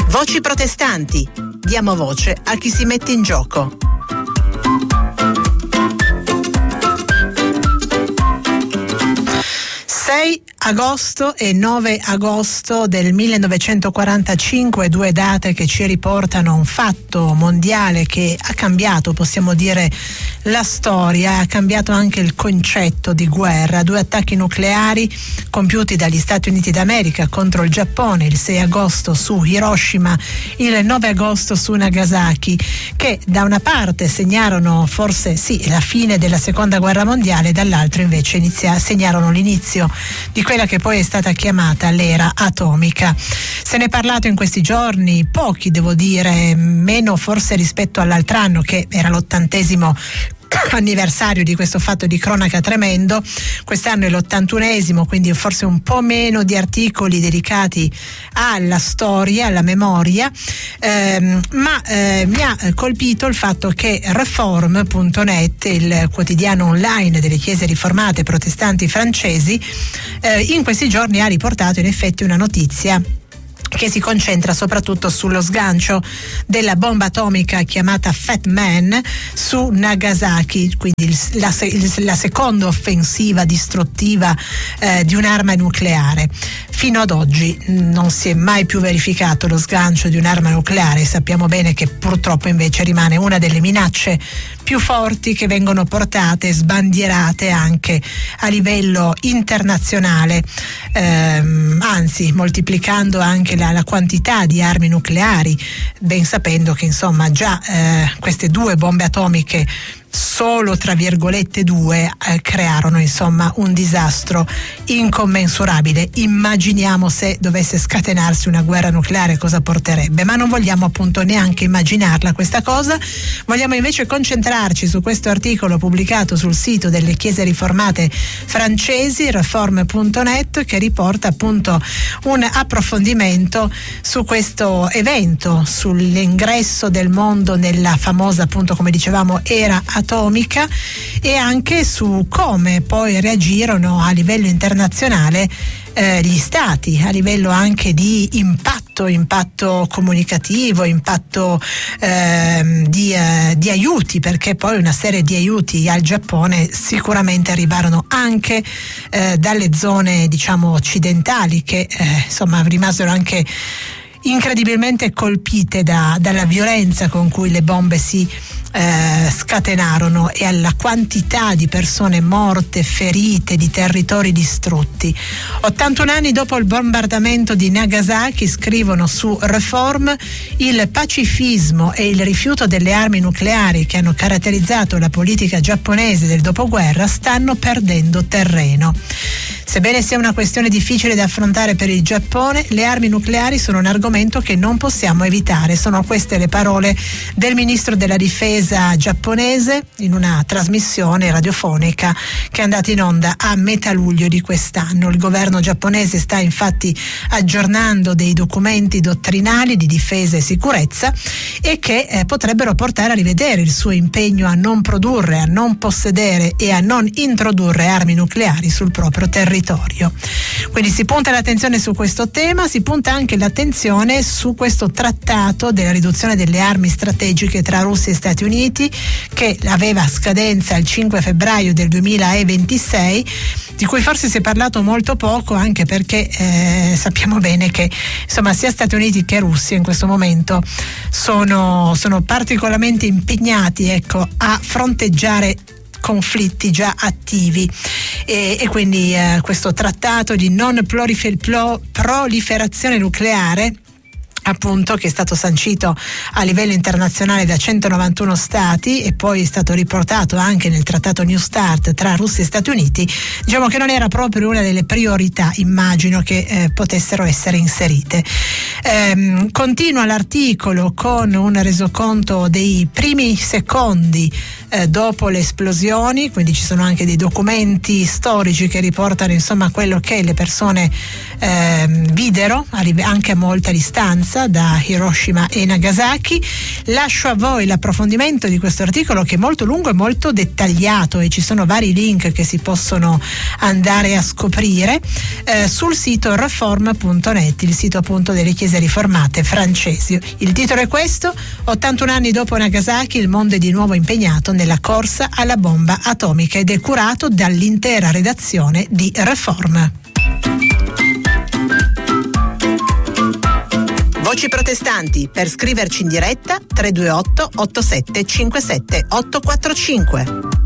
Voci protestanti. Diamo voce a chi si mette in gioco. 6 agosto e 9 agosto del 1945, due date che ci riportano un fatto mondiale che ha cambiato, possiamo dire, la storia, ha cambiato anche il concetto di guerra. Due attacchi nucleari compiuti dagli Stati Uniti d'America contro il Giappone, il 6 agosto su Hiroshima, il 9 agosto su Nagasaki, che da una parte segnarono forse sì la fine della seconda guerra mondiale, dall'altro invece segnarono l'inizio di quella che poi è stata chiamata l'era atomica. Se ne è parlato in questi giorni, pochi devo dire, meno forse rispetto all'altro anno che era l'80° anniversario di questo fatto di cronaca tremendo. Quest'anno è l'81°, quindi forse un po' meno di articoli dedicati alla storia, alla memoria, ma mi ha colpito il fatto che Reform.net, il quotidiano online delle chiese riformate protestanti francesi, in questi giorni ha riportato in effetti una notizia che si concentra soprattutto sullo sgancio della bomba atomica chiamata Fat Man su Nagasaki, quindi la seconda offensiva distruttiva di un'arma nucleare. Fino ad oggi non si è mai più verificato lo sgancio di un'arma nucleare. Sappiamo bene che purtroppo invece rimane una delle minacce più forti che vengono portate, sbandierate anche a livello internazionale, anzi moltiplicando anche la quantità di armi nucleari, ben sapendo che insomma già queste due bombe atomiche, solo tra virgolette due, crearono insomma un disastro incommensurabile. Immaginiamo se dovesse scatenarsi una guerra nucleare cosa porterebbe, ma non vogliamo appunto neanche immaginarla questa cosa. Vogliamo invece concentrarci su questo articolo pubblicato sul sito delle chiese riformate francesi, Reform.net, che riporta appunto un approfondimento su questo evento, sull'ingresso del mondo nella famosa, appunto come dicevamo, era atomica, e anche su come poi reagirono a livello internazionale gli stati, a livello anche di impatto comunicativo, impatto di aiuti, perché poi una serie di aiuti al Giappone sicuramente arrivarono anche dalle zone diciamo occidentali, che insomma rimasero anche incredibilmente colpite dalla violenza con cui le bombe si scatenarono e alla quantità di persone morte, ferite, di territori distrutti. 81 anni dopo il bombardamento di Nagasaki, scrivono su Reform, il pacifismo e il rifiuto delle armi nucleari che hanno caratterizzato la politica giapponese del dopoguerra stanno perdendo terreno. Sebbene sia una questione difficile da affrontare per il Giappone, le armi nucleari sono un argomento che non possiamo evitare. Sono queste le parole del ministro della difesa giapponese in una trasmissione radiofonica che è andata in onda a metà luglio di quest'anno. Il governo giapponese sta infatti aggiornando dei documenti dottrinali di difesa e sicurezza e che potrebbero portare a rivedere il suo impegno a non produrre, a non possedere e a non introdurre armi nucleari sul proprio territorio. Quindi si punta l'attenzione su questo tema, si punta anche l'attenzione su questo trattato della riduzione delle armi strategiche tra Russia e Stati Uniti, che aveva scadenza il 5 febbraio del 2026, di cui forse si è parlato molto poco, anche perché sappiamo bene che insomma sia Stati Uniti che Russia in questo momento sono particolarmente impegnati, ecco, a fronteggiare conflitti già attivi e quindi questo trattato di non proliferazione nucleare, appunto, che è stato sancito a livello internazionale da 191 stati e poi è stato riportato anche nel trattato New START tra Russia e Stati Uniti, diciamo che non era proprio una delle priorità, immagino, che potessero essere inserite. Continua l'articolo con un resoconto dei primi secondi dopo le esplosioni, quindi ci sono anche dei documenti storici che riportano insomma quello che le persone videro anche a molta distanza da Hiroshima e Nagasaki. Lascio a voi l'approfondimento di questo articolo, che è molto lungo e molto dettagliato, e ci sono vari link che si possono andare a scoprire sul sito reform.net, il sito appunto delle chiese riformate francesi. Il titolo è questo: 81 anni dopo Nagasaki, il mondo è di nuovo impegnato nella corsa alla bomba atomica, ed è curato dall'intera redazione di Reform. Voci protestanti. Per scriverci in diretta 328 87 57 845.